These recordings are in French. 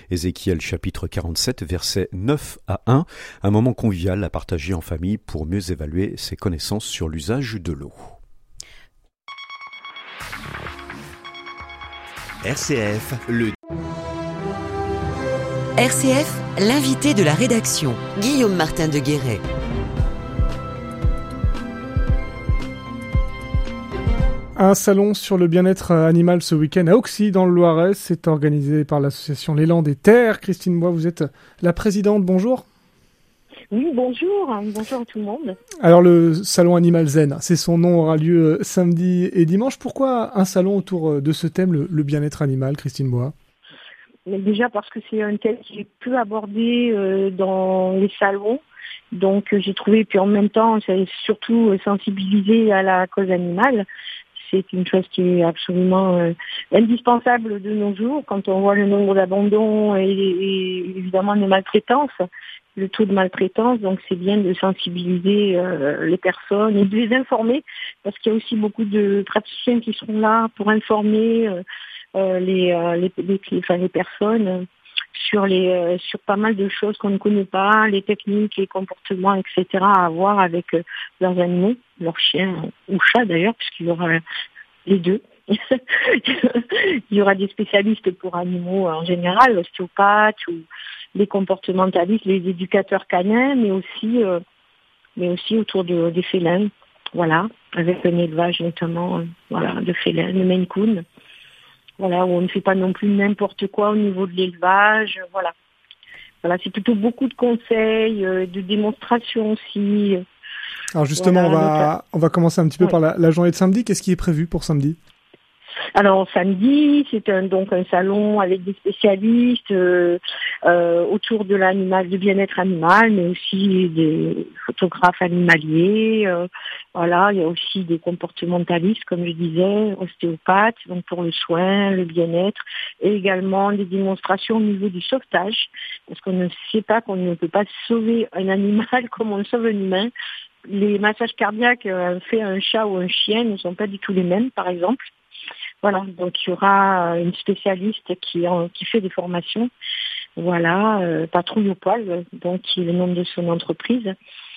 Ézéchiel chapitre 47, versets 9 à 1, un moment convivial à partager en famille pour mieux évaluer ses connaissances sur l'usage de l'eau. RCF, RCF, l'invité de la rédaction, Guillaume Martin de Guéret. Un salon sur le bien-être animal ce week-end à Auxy, dans le Loiret. C'est organisé par l'association L'Élan des Terres. Christine Bois, vous êtes la présidente. Bonjour. Oui, bonjour. Bonjour à tout le monde. Alors, le salon Animal Zen, c'est son nom, aura lieu samedi et dimanche. Pourquoi un salon autour de ce thème, le bien-être animal, Christine Bois ? Déjà parce que c'est un thème qui est peu abordé dans les salons. Donc, j'ai trouvé, puis en même temps, c'est surtout sensibiliser à la cause animale. C'est une chose qui est absolument indispensable de nos jours quand on voit le nombre d'abandons et évidemment les maltraitances, le taux de maltraitance. Donc c'est bien de sensibiliser les personnes et de les informer parce qu'il y a aussi beaucoup de praticiens qui seront là pour informer les personnes sur pas mal de choses qu'on ne connaît pas, les techniques, les comportements, etc. à avoir avec leurs animaux, leurs chiens ou chats d'ailleurs, puisqu'il y aura les deux. Il y aura des spécialistes pour animaux en général, l'ostéopathe ou les comportementalistes, les éducateurs canins, mais aussi autour des félins, voilà, avec un élevage notamment de félins, le Maine Coon. Voilà, où on ne fait pas non plus n'importe quoi au niveau de l'élevage, voilà. Voilà, c'est plutôt beaucoup de conseils, de démonstrations aussi. Alors justement, voilà, on va commencer un petit peu par la journée de samedi. Qu'est-ce qui est prévu pour samedi ? Alors samedi, c'est donc un salon avec des spécialistes autour de l'animal, du bien-être animal, mais aussi des photographes animaliers. Voilà, il y a aussi des comportementalistes, comme je disais, ostéopathes, donc pour le soin, le bien-être, et également des démonstrations au niveau du sauvetage, parce qu'on ne sait pas qu'on ne peut pas sauver un animal comme on sauve un humain. Les massages cardiaques faits à un chat ou un chien ne sont pas du tout les mêmes, par exemple. Voilà, donc il y aura une spécialiste qui fait des formations, voilà, Patrouille au poil, donc qui est le nom de son entreprise.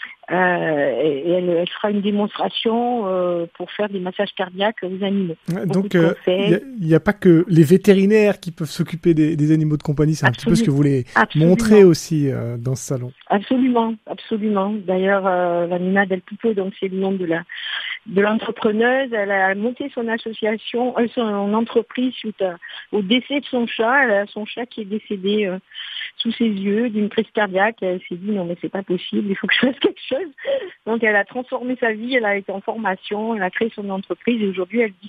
Et elle fera une démonstration pour faire des massages cardiaques aux animaux. Donc il n'y a pas que les vétérinaires qui peuvent s'occuper des animaux de compagnie, c'est un petit peu ce que vous voulez montrer aussi dans ce salon. Absolument, absolument. D'ailleurs, Vanina Del Pupo, donc c'est le nom de l'entrepreneuse, elle a monté son association, son entreprise suite au décès de son chat. Elle a son chat qui est décédé sous ses yeux d'une crise cardiaque. Elle s'est dit non mais c'est pas possible, il faut que je fasse quelque chose. Donc elle a transformé sa vie, elle a été en formation, elle a créé son entreprise et aujourd'hui elle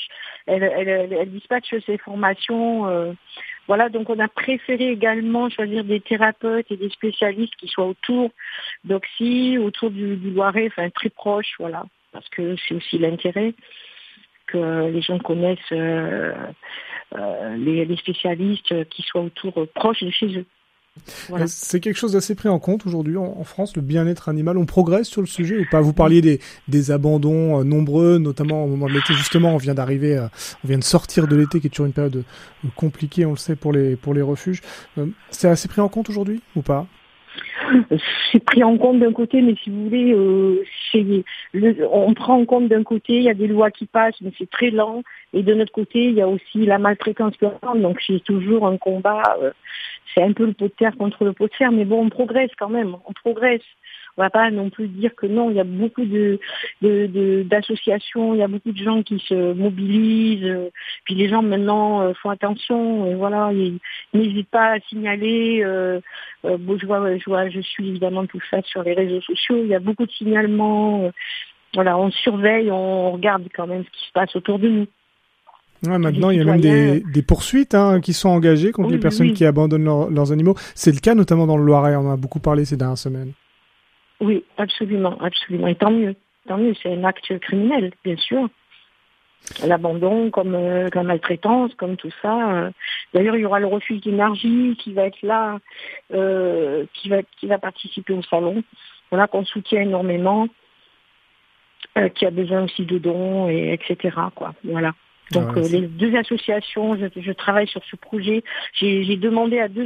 dispatche ses formations. Voilà, donc on a préféré également choisir des thérapeutes et des spécialistes qui soient autour d'Auxy, autour du Loiret, enfin très proches, voilà. Parce que c'est aussi l'intérêt que les gens connaissent les spécialistes qui soient autour, proches de chez eux. Voilà. C'est quelque chose d'assez pris en compte aujourd'hui en France, le bien-être animal. On progresse sur le sujet ou pas ? Vous parliez des abandons nombreux, notamment au moment de l'été. Justement, on vient de sortir de l'été, qui est toujours une période compliquée, on le sait, pour les refuges. C'est assez pris en compte aujourd'hui ou pas ? C'est pris en compte d'un côté, mais si vous voulez, on prend en compte d'un côté, il y a des lois qui passent, mais c'est très lent. Et de notre côté, il y a aussi la maltraitance permanente, donc c'est toujours un combat. C'est un peu le pot de terre contre le pot de fer, mais bon, on progresse quand même, on progresse. On va pas non plus dire que non, il y a beaucoup d'associations, il y a beaucoup de gens qui se mobilisent, puis les gens maintenant font attention, et voilà, ils n'hésitent pas à signaler. Je suis évidemment tout ça sur les réseaux sociaux, il y a beaucoup de signalements, voilà, on surveille, on regarde quand même ce qui se passe autour de nous. Ouais, maintenant, il y a même des poursuites qui sont engagées contre les personnes qui abandonnent leurs animaux. C'est le cas notamment dans le Loiret, on en a beaucoup parlé ces dernières semaines. Oui, absolument, absolument. Et tant mieux, c'est un acte criminel, bien sûr. L'abandon, comme la maltraitance, comme tout ça. D'ailleurs, il y aura le refuge d'énergie qui va être là, qui va participer au salon. Voilà, qu'on soutient énormément, qui a besoin aussi de dons, etc. quoi. Voilà. Donc les deux associations, je travaille sur ce projet. J'ai demandé à deux